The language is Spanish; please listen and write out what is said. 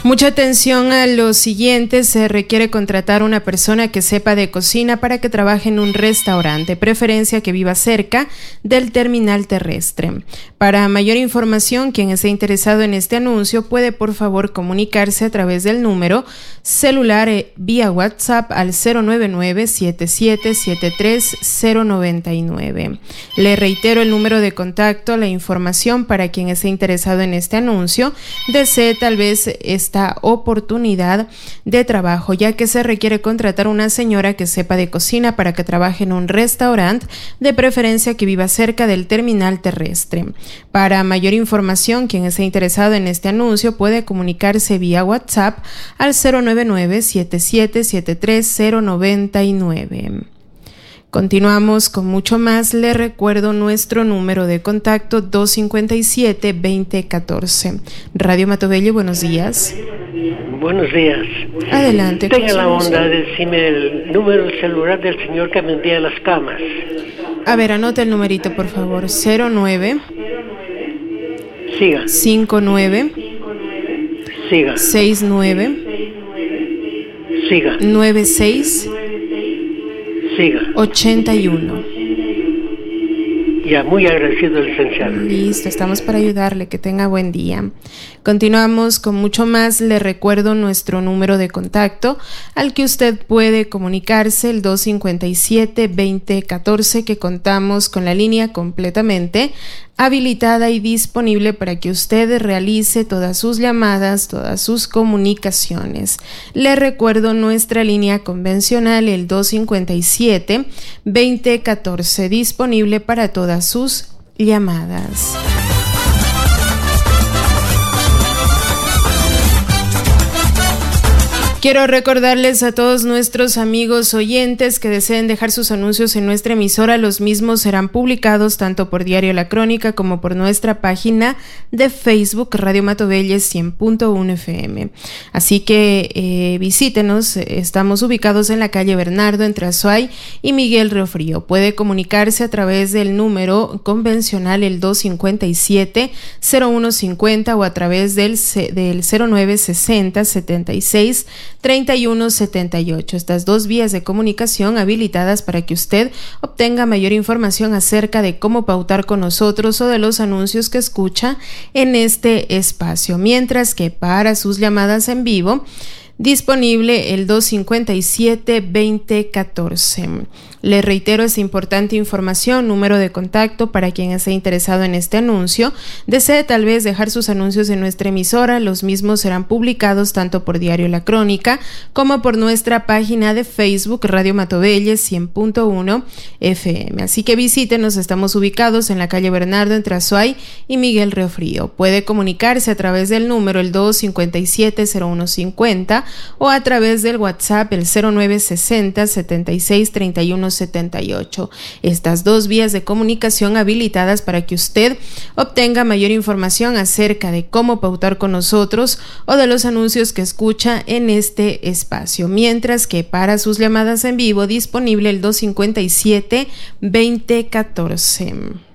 Mucha atención a lo siguiente: se requiere contratar una persona que sepa de cocina para que trabaje en un restaurante, preferencia que viva cerca del terminal terrestre. Para mayor información, quien esté interesado en este anuncio puede por favor comunicarse a través del número celular vía WhatsApp al 099-7773-099. Le reitero el número de contacto. La información para quien esté interesado en este anuncio desee tal vez esta oportunidad de trabajo, ya que se requiere contratar una señora que sepa de cocina para que trabaje en un restaurante, de preferencia que viva cerca del terminal terrestre. Para mayor información, quien esté interesado en este anuncio puede comunicarse vía WhatsApp al 099-7773-099. Continuamos con mucho más. Le recuerdo nuestro número de contacto 257-2014. Radio Matobello, buenos días. Buenos días. Adelante. Tenga la onda de decirme el número del celular del señor que vendía las camas. A ver, anote el numerito, por favor. 09 Siga. 59 Siga. 69 Siga. 96 Siga. 81. Ya, muy agradecido, licenciado. Listo, estamos para ayudarle. Que tenga buen día. Continuamos con mucho más. Le recuerdo nuestro número de contacto al que usted puede comunicarse, el 257-2014, que contamos con la línea completamente habilitada y disponible para que usted realice todas sus llamadas, todas sus comunicaciones. Le recuerdo nuestra línea convencional, el 257-2014, disponible para todas sus llamadas. Quiero recordarles a todos nuestros amigos oyentes que deseen dejar sus anuncios en nuestra emisora. Los mismos serán publicados tanto por Diario La Crónica como por nuestra página de Facebook Radio Matobelles 100.1 FM. Así que visítenos. Estamos ubicados en la calle Bernardo entre Azuay y Miguel Riofrío. Puede comunicarse a través del número convencional, el 257-0150, o a través del 0960-76 3178. Estas dos vías de comunicación habilitadas para que usted obtenga mayor información acerca de cómo pautar con nosotros o de los anuncios que escucha en este espacio. Mientras que para sus llamadas en vivo, disponible el 257-2014. Le reitero esta importante información: número de contacto para quien esté interesado en este anuncio. Desee tal vez dejar sus anuncios en nuestra emisora. Los mismos serán publicados tanto por Diario La Crónica como por nuestra página de Facebook Radio Matobelles 100.1 FM. Así que visítenos. Estamos ubicados en la calle Bernardo entre Azuay y Miguel Riofrío. Puede comunicarse a través del número el 257-0150 o a través del WhatsApp el 0960-763178. Estas dos vías de comunicación habilitadas para que usted obtenga mayor información acerca de cómo pautar con nosotros o de los anuncios que escucha en este espacio. Mientras que para sus llamadas en vivo, disponible el 257-2014.